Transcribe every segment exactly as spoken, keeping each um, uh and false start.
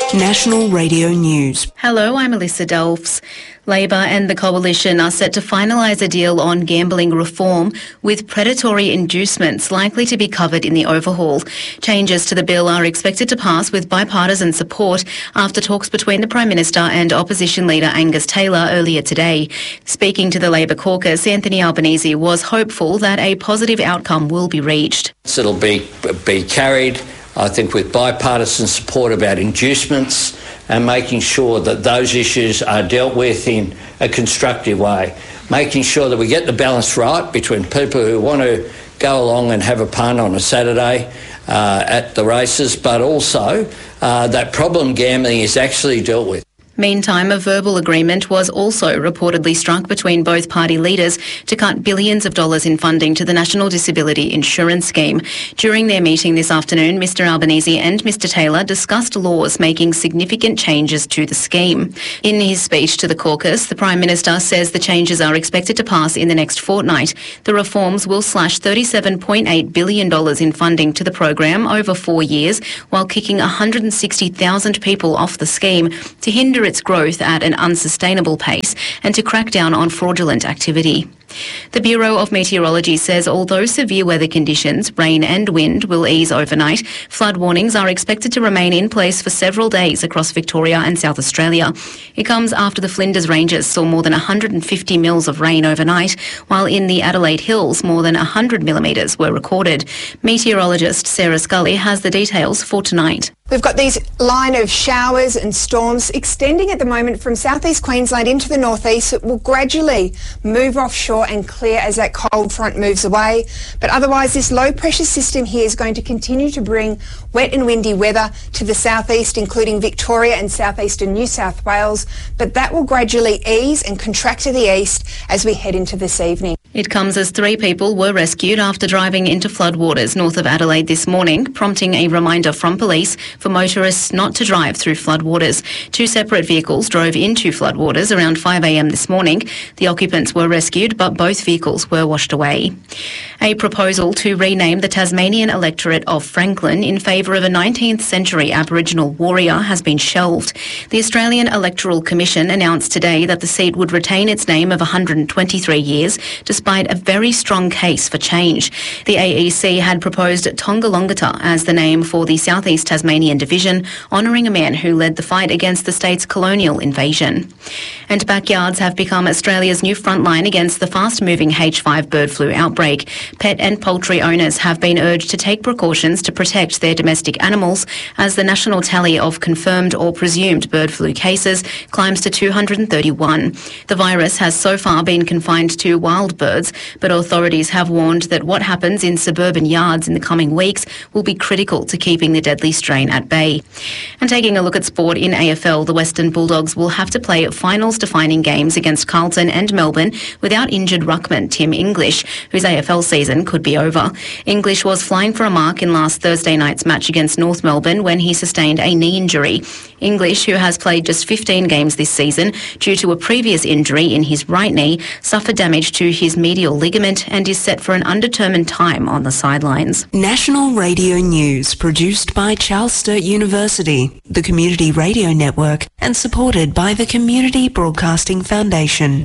National Radio News. Hello, I'm Alyssa Delfs. Labor and the Coalition are set to finalise a deal on gambling reform, with predatory inducements likely to be covered in the overhaul. Changes to the bill are expected to pass with bipartisan support after talks between the Prime Minister and Opposition Leader Angus Taylor earlier today. Speaking to the Labor caucus, Anthony Albanese was hopeful that a positive outcome will be reached. It'll be, be carried, I think, with bipartisan support about inducements and making sure that those issues are dealt with in a constructive way, making sure that we get the balance right between people who want to go along and have a punt on a Saturday uh, at the races, but also uh, that problem gambling is actually dealt with. Meantime, a verbal agreement was also reportedly struck between both party leaders to cut billions of dollars in funding to the National Disability Insurance Scheme. During their meeting this afternoon, Mr Albanese and Mr Taylor discussed laws making significant changes to the scheme. In his speech to the caucus, the Prime Minister says the changes are expected to pass in the next fortnight. The reforms will slash thirty-seven point eight billion dollars in funding to the program over four years, while kicking one hundred sixty thousand people off the scheme to hinder its growth at an unsustainable pace and to crack down on fraudulent activity. The Bureau of Meteorology says although severe weather conditions, rain and wind, will ease overnight, flood warnings are expected to remain in place for several days across Victoria and South Australia. It comes after the Flinders Ranges saw more than one hundred fifty mils of rain overnight, while in the Adelaide Hills more than one hundred millimetres were recorded. Meteorologist Sarah Scully has the details for tonight. We've got these line of showers and storms extending at the moment from southeast Queensland into the northeast. It will gradually move offshore and clear as that cold front moves away. But otherwise, this low pressure system here is going to continue to bring wet and windy weather to the southeast, including Victoria and southeastern New South Wales. But that will gradually ease and contract to the east as we head into this evening. It comes as three people were rescued after driving into floodwaters north of Adelaide this morning, prompting a reminder from police for motorists not to drive through floodwaters. Two separate vehicles drove into floodwaters around five a m this morning. The occupants were rescued, but both vehicles were washed away. A proposal to rename the Tasmanian electorate of Franklin in favour of a nineteenth century Aboriginal warrior has been shelved. The Australian Electoral Commission announced today that the seat would retain its name of one hundred twenty-three years, despite a very strong case for change. The A E C had proposed Tongalongata as the name for the South East Tasmanian division, honouring a man who led the fight against the state's colonial invasion. And backyards have become Australia's new frontline against the fast-moving H five bird flu outbreak. Pet and poultry owners have been urged to take precautions to protect their domestic animals as the national tally of confirmed or presumed bird flu cases climbs to two hundred thirty-one. The virus has so far been confined to wild birds, but authorities have warned that what happens in suburban yards in the coming weeks will be critical to keeping the deadly strain at bay. And taking a look at sport in A F L, the Western Bulldogs will have to play finals-defining games against Carlton and Melbourne without injured ruckman Tim English, whose A F L season could be over. English was flying for a mark in last Thursday night's match against North Melbourne when he sustained a knee injury. English, who has played just fifteen games this season due to a previous injury in his right knee, suffered damage to his medial ligament and is set for an undetermined time on the sidelines. National Radio News, produced by Charles Sturt University, the Community Radio Network, and supported by the Community Broadcasting Foundation.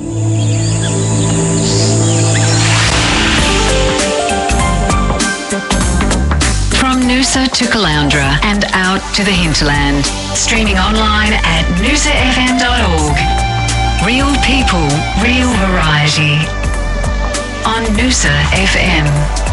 From Noosa to Caloundra and out to the hinterland. Streaming online at noosa f m dot org. Real people, real variety. On Noosa F M.